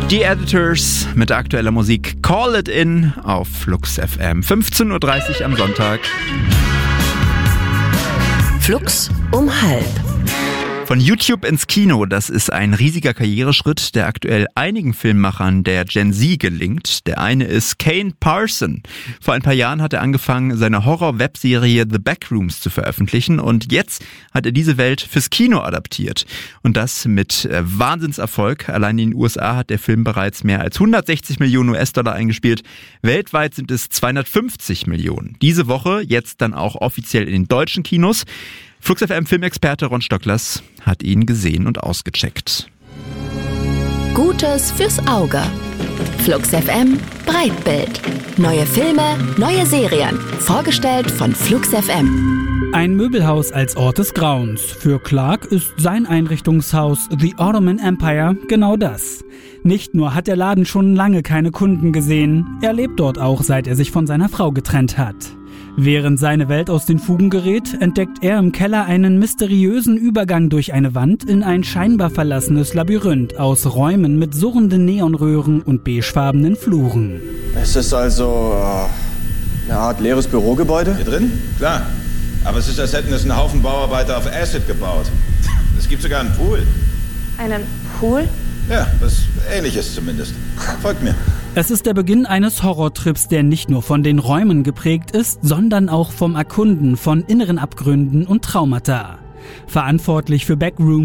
Die Editors mit aktueller Musik Call It In auf Flux FM. 15.30 Uhr am Sonntag. Flux um 12:30. Von YouTube ins Kino, das ist ein riesiger Karriereschritt, der aktuell einigen Filmemachern der Gen Z gelingt. Der eine ist Kane Parson. Vor ein paar Jahren hat er angefangen, seine Horror-Webserie The Backrooms zu veröffentlichen und jetzt hat er diese Welt fürs Kino adaptiert. Und das mit Wahnsinnserfolg. Allein in den USA hat der Film bereits mehr als 160 Millionen US-Dollar eingespielt. Weltweit sind es 250 Millionen. Diese Woche jetzt dann auch offiziell in den deutschen Kinos. Flux FM Filmexperte Ron Stocklers hat ihn gesehen und ausgecheckt. Gutes fürs Auge. Flux FM Breitbild. Neue Filme, neue Serien. Vorgestellt von Flux FM. Ein Möbelhaus als Ort des Grauens. Für Clark ist sein Einrichtungshaus The Ottoman Empire genau das. Nicht nur hat der Laden schon lange keine Kunden gesehen, er lebt dort auch, seit er sich von seiner Frau getrennt hat. Während seine Welt aus den Fugen gerät, entdeckt er im Keller einen mysteriösen Übergang durch eine Wand in ein scheinbar verlassenes Labyrinth aus Räumen mit surrenden Neonröhren und beigefarbenen Fluren. Es ist also eine Art leeres Bürogebäude? Hier drin? Klar. Aber es ist, als hätten es einen Haufen Bauarbeiter auf Acid gebaut. Es gibt sogar einen Pool. Einen Pool? Ja, was Ähnliches zumindest. Folgt mir. Es ist der Beginn eines Horrortrips, der nicht nur von den Räumen geprägt ist, sondern auch vom Erkunden von inneren Abgründen und Traumata. Verantwortlich für Backrooms